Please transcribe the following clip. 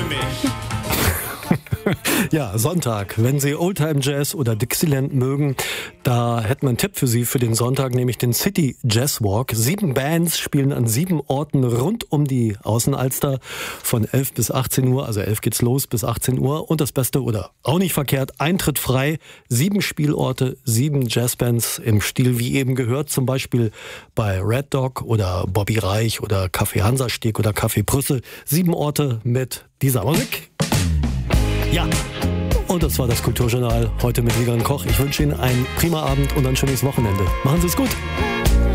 für mich. Ja, Sonntag. Wenn Sie Oldtime Jazz oder Dixieland mögen, da hätten wir einen Tipp für Sie für den Sonntag, nämlich den City Jazz Walk. 7 Bands spielen an 7 Orten rund um die Außenalster von 11 bis 18 Uhr. Also 11 geht's los bis 18 Uhr. Und das Beste oder auch nicht verkehrt, Eintritt frei. 7 Spielorte, 7 Jazzbands im Stil wie eben gehört. Zum Beispiel bei Red Dog oder Bobby Reich oder Café Hansastieg oder Café Brüssel. 7 Orte mit dieser Musik. Ja, und das war das Kulturjournal heute mit Wiegald Koch. Ich wünsche Ihnen einen prima Abend und ein schönes Wochenende. Machen Sie es gut.